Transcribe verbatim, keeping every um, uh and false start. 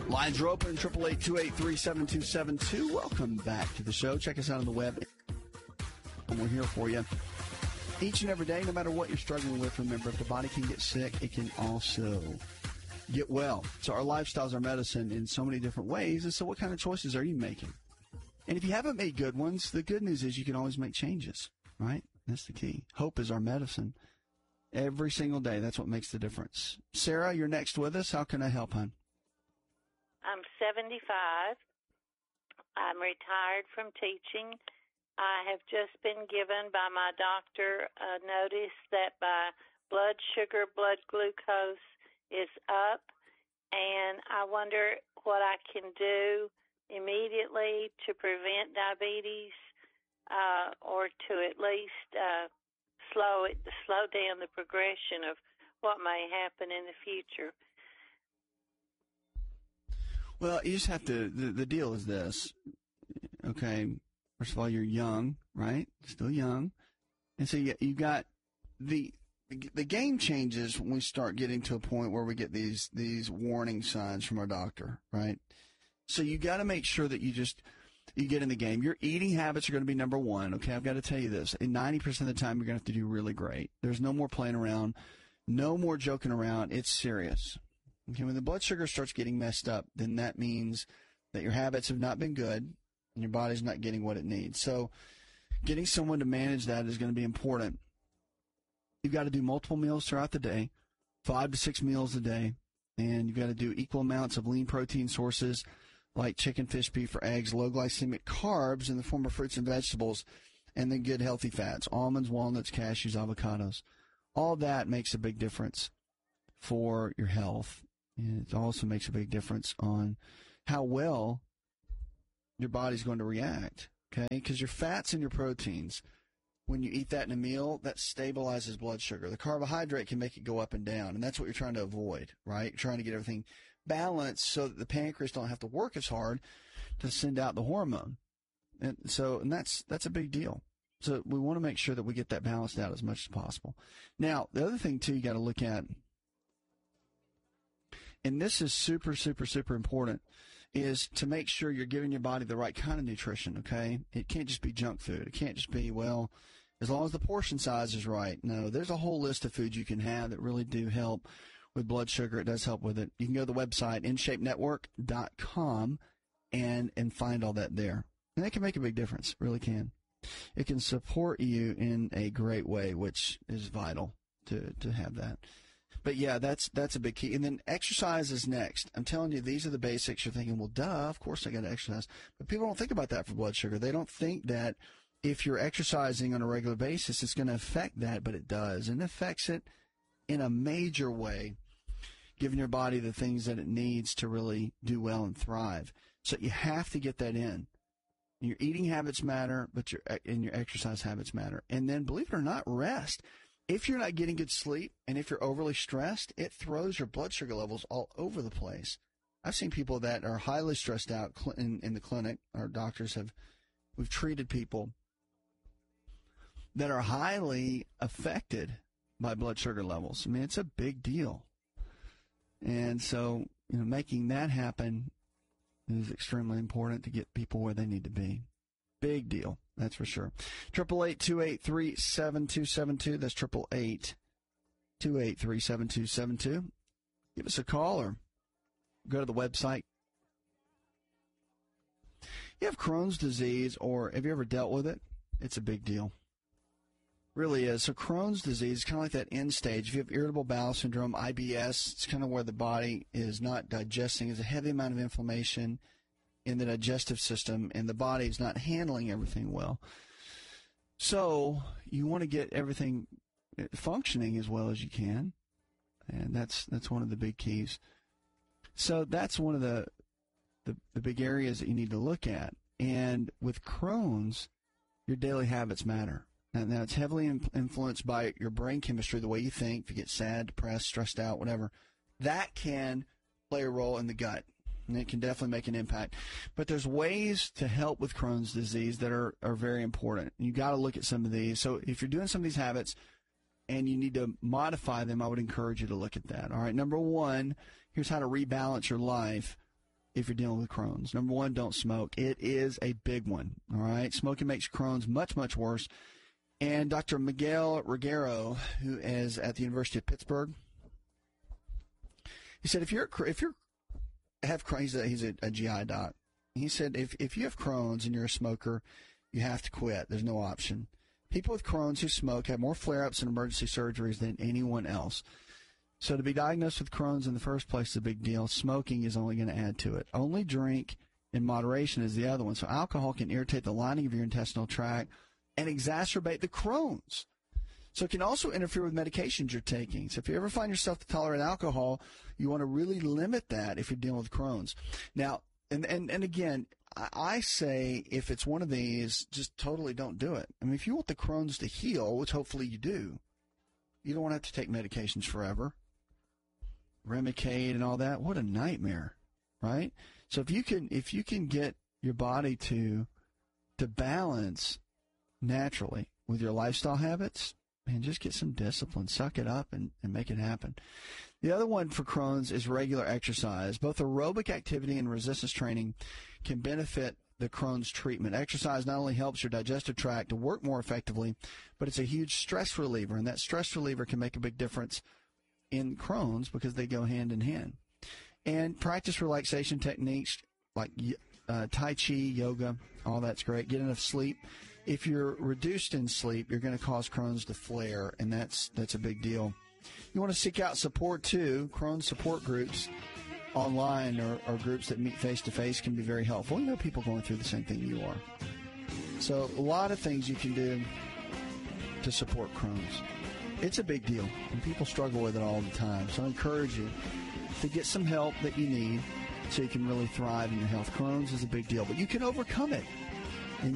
Lines are open, eight eight eight, two eight three, seven two seven two. Welcome back to the show. Check us out on the web. And we're here for you each and every day, no matter what you're struggling with. Remember, if the body can get sick, it can also get well. So our lifestyles are medicine in so many different ways. And so what kind of choices are you making? And if you haven't made good ones, the good news is you can always make changes, right? That's the key. Hope is our medicine. Every single day, that's what makes the difference. Sarah, you're next with us. How can I help, hon? I'm seventy-five. I'm retired from teaching. I have just been given by my doctor a notice that my blood sugar, blood glucose is up, and I wonder what I can do immediately to prevent diabetes uh, or to at least uh, slow it, slow down the progression of what may happen in the future. Well, you just have to, the, the deal is this, okay, first of all, you're young, right? Still young. And so you, you got the, the game changes when we start getting to a point where we get these, these warning signs from our doctor, right? So you got to make sure that you just, you get in the game. Your eating habits are going to be number one, okay? I've got to tell you this. And ninety percent of the time, you're going to have to do really great. There's no more playing around, no more joking around. It's serious. Okay, when the blood sugar starts getting messed up, then that means that your habits have not been good and your body's not getting what it needs. So getting someone to manage that is going to be important. You've got to do multiple meals throughout the day, five to six meals a day, and you've got to do equal amounts of lean protein sources like chicken, fish, beef, or eggs, low glycemic carbs in the form of fruits and vegetables, and then good healthy fats, almonds, walnuts, cashews, avocados. All that makes a big difference for your health. And it also makes a big difference on how well your body's going to react, okay? Because your fats and your proteins, when you eat that in a meal, that stabilizes blood sugar. The carbohydrate can make it go up and down, and that's what you're trying to avoid, right? You're trying to get everything balanced so that the pancreas don't have to work as hard to send out the hormone. And so, and that's, that's a big deal. So we want to make sure that we get that balanced out as much as possible. Now, the other thing, too, you got to look at, and this is super, super, super important, is to make sure you're giving your body the right kind of nutrition, okay? It can't just be junk food. It can't just be, well, as long as the portion size is right. No, there's a whole list of foods you can have that really do help with blood sugar. It does help with it. You can go to the website, in shape network dot com, and, and find all that there. And that can make a big difference. It really can. It can support you in a great way, which is vital to, to have that. But yeah, that's that's a big key. And then exercise is next. I'm telling you, these are the basics. You're thinking, well, duh, of course I got to exercise. But people don't think about that for blood sugar. They don't think that if you're exercising on a regular basis, it's going to affect that, but it does. And it affects it in a major way, giving your body the things that it needs to really do well and thrive. So you have to get that in. Your eating habits matter, but your and your exercise habits matter. And then, believe it or not, rest. If you're not getting good sleep and if you're overly stressed, it throws your blood sugar levels all over the place. I've seen people that are highly stressed out in, in the clinic. Our doctors have, we've treated people that are highly affected by blood sugar levels. I mean, it's a big deal. And so, you know, making that happen is extremely important to get people where they need to be. Big deal. That's for sure. Triple eight two eight three seven two seven two. That's triple eight two eight three seven two seven two. Give us a call or go to the website. You have Crohn's disease, or have you ever dealt with it? It's a big deal. Really is. So Crohn's disease is kind of like that end stage. If you have irritable bowel syndrome, I B S, it's kind of where the body is not digesting. There's a heavy amount of inflammation in the digestive system, and the body is not handling everything well. So you want to get everything functioning as well as you can, and that's that's one of the big keys. So that's one of the the, the big areas that you need to look at. And with Crohn's, your daily habits matter. And now it's heavily influenced by your brain chemistry, the way you think. If you get sad, depressed, stressed out, whatever, that can play a role in the gut. And it can definitely make an impact. But there's ways to help with Crohn's disease that are, are very important. You got to look at some of these. So if you're doing some of these habits and you need to modify them, I would encourage you to look at that. All right, number one, here's how to rebalance your life. if you're dealing with Crohn's. Number one, don't smoke. It is a big one, all right? Smoking makes Crohn's much, much worse. And Doctor Miguel Reguero, who is at the University of Pittsburgh, he said if you're if you're have Crohn's, he's a, he's a, a G I doc. He said if if you have Crohn's and you're a smoker, you have to quit. There's no option. People with Crohn's who smoke have more flare-ups and emergency surgeries than anyone else. So to be diagnosed with Crohn's in the first place is a big deal. Smoking is only going to add to it. Only drink in moderation is the other one. So alcohol can irritate the lining of your intestinal tract and exacerbate the Crohn's. So it can also interfere with medications you're taking. So if you ever find yourself to tolerate alcohol, you want to really limit that if you're dealing with Crohn's. Now, and, and, and again, I, I say if it's one of these, just totally don't do it. I mean, if you want the Crohn's to heal, which hopefully you do, you don't want to have to take medications forever. Remicade and all that, what a nightmare, right? So if you can if you can get your body to to balance naturally with your lifestyle habits, man, just get some discipline, suck it up, and, and make it happen. The other one for Crohn's is regular exercise. Both aerobic activity and resistance training can benefit the Crohn's treatment. Exercise not only helps your digestive tract to work more effectively, but it's a huge stress reliever, and that stress reliever can make a big difference in Crohn's because they go hand in hand. And practice relaxation techniques like uh, Tai Chi, yoga, all that's great. Get enough sleep. If you're reduced in sleep, you're going to cause Crohn's to flare, and that's that's a big deal. You want to seek out support, too. Crohn's support groups online or, or groups that meet face-to-face can be very helpful. You know people going through the same thing you are. So a lot of things you can do to support Crohn's. It's a big deal, and people struggle with it all the time. So I encourage you to get some help that you need so you can really thrive in your health. Crohn's is a big deal, but you can overcome it.